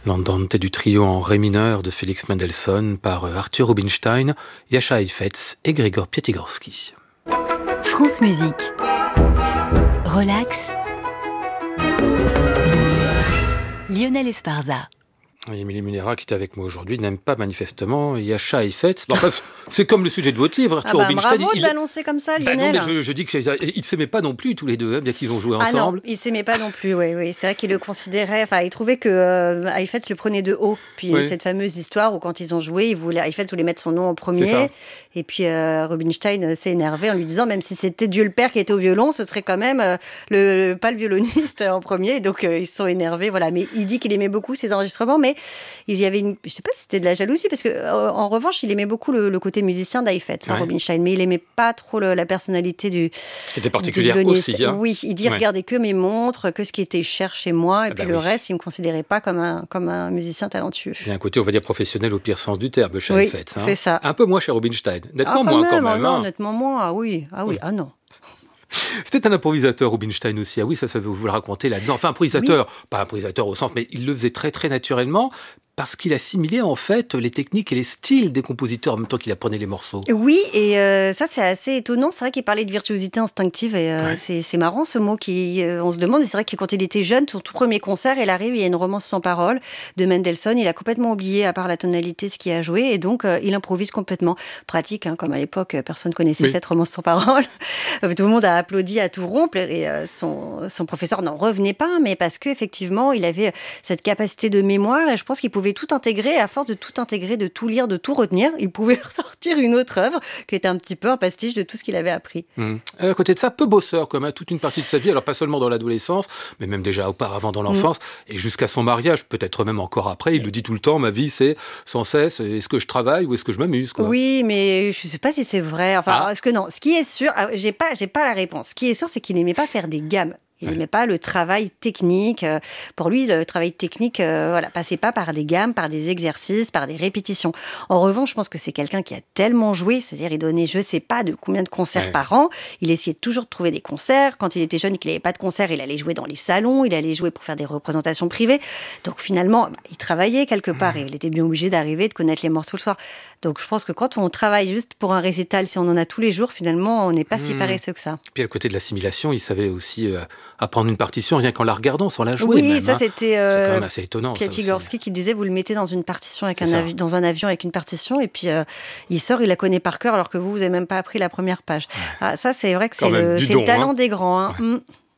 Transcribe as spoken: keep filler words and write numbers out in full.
L'andante du trio en ré mineur de Félix Mendelssohn par Arthur Rubinstein, Jascha Heifetz et Grigor Piatigorsky. France Musique. Relax. Lionel Esparza. Émilie Munera, qui est avec moi aujourd'hui, n'aime pas manifestement Jascha Heifetz. Bon, enfin, c'est comme le sujet de votre livre, Arthur ah bah, Rubinstein. Bravo il, de l'annoncer comme ça, bah Lionel. non, mais je, je dis qu'ils ne s'aimaient pas non plus tous les deux, hein, bien qu'ils ont joué ensemble. Ah non, ils ne s'aimaient pas non plus, oui. oui. C'est vrai qu'il le considérait, enfin, il trouvait que euh, Heifetz le prenait de haut. Puis oui. cette fameuse histoire où quand ils ont joué, il voulait, Heifetz voulait mettre son nom en premier. Et puis euh, Rubinstein s'est énervé en lui disant, même si c'était Dieu le Père qui était au violon, ce serait quand même euh, le, le, pas le violoniste en premier. Donc euh, ils se sont énervés, voilà. Mais il dit qu'il aimait beaucoup ses enregistrements, mais il y avait une, je ne sais pas si c'était de la jalousie, parce que euh, en revanche, il aimait beaucoup le, le côté musicien d'Heifetz, hein, ouais. Rubinstein, mais il aimait pas trop le, la personnalité du. C'était particulière aussi. Hein. Oui, il dit ouais. regardez que mes montres, que ce qui était cher chez moi, et ah puis bah le oui. reste, il me considérait pas comme un comme un musicien talentueux. Il y a un côté, on va dire professionnel au pire sens du terme chez oui, Heifetz. Hein. C'est ça. Un peu moins chez Rubinstein, nettement ah, moins même, quand même. Oh, non, hein. nettement moins. Ah oui, ah oui, oui. ah non. C'était un improvisateur, Rubinstein aussi. Ah oui, ça, ça vous, vous le racontez là-dedans. Enfin, improvisateur, oui. pas improvisateur au sens, mais il le faisait très, très naturellement. Parce qu'il assimilait en fait les techniques et les styles des compositeurs en même temps qu'il apprenait les morceaux. Oui, et euh, ça c'est assez étonnant. C'est vrai qu'il parlait de virtuosité instinctive et euh, ouais. c'est, c'est marrant ce mot qui, euh, on se demande. Mais c'est vrai que quand il était jeune, son tout premier concert, il arrive, il y a une romance sans parole de Mendelssohn. Il a complètement oublié, à part la tonalité, ce qu'il a joué, et donc euh, il improvise complètement. Pratique, hein, comme à l'époque, personne connaissait oui. cette romance sans parole. Tout le monde a applaudi à tout rompre et euh, son, son professeur n'en revenait pas, mais parce qu'effectivement, il avait cette capacité de mémoire et je pense qu'il pouvait pouvait tout intégrer, à force de tout intégrer, de tout lire, de tout retenir, il pouvait ressortir une autre œuvre qui était un petit peu un pastiche de tout ce qu'il avait appris. Mmh. À côté de ça, peu bosseur, comme hein, toute une partie de sa vie, alors pas seulement dans l'adolescence, mais même déjà auparavant dans l'enfance, mmh. et jusqu'à son mariage, peut-être même encore après, il le dit tout le temps, ma vie c'est sans cesse, est-ce que je travaille ou est-ce que je m'amuse quoi. Oui, mais je ne sais pas si c'est vrai, enfin, ah. est-ce que non, ce qui est sûr, j'ai pas, j'ai pas la réponse, ce qui est sûr, c'est qu'il n'aimait pas faire des gammes. Il n'aimait ouais. pas le travail technique. Pour lui, le travail technique euh, voilà, passait pas par des gammes, par des exercices, par des répétitions. En revanche, je pense que c'est quelqu'un qui a tellement joué, c'est-à-dire il donnait je ne sais pas de combien de concerts ouais. par an. Il essayait toujours de trouver des concerts. Quand il était jeune et qu'il n'avait pas de concert, il allait jouer dans les salons, il allait jouer pour faire des représentations privées. Donc finalement, bah, il travaillait quelque part mmh. et il était bien obligé d'arriver, de connaître les morceaux le soir. Donc je pense que quand on travaille juste pour un récital, si on en a tous les jours, finalement, on n'est pas mmh. si paresseux que ça. Puis à côté de l'assimilation, il savait aussi euh, apprendre une partition rien qu'en la regardant, sans la jouer. Oui, même, ça hein. c'était euh, c'est quand même assez étonnant. Piatigorsky qui disait vous le mettez dans une partition avec un avi- dans un avion avec une partition et puis euh, il sort, il la connaît par cœur alors que vous vous n'avez même pas appris la première page. Ouais. Ah, ça c'est vrai que quand c'est, le, c'est don, le talent hein. des grands. Hein. Ouais. Mmh.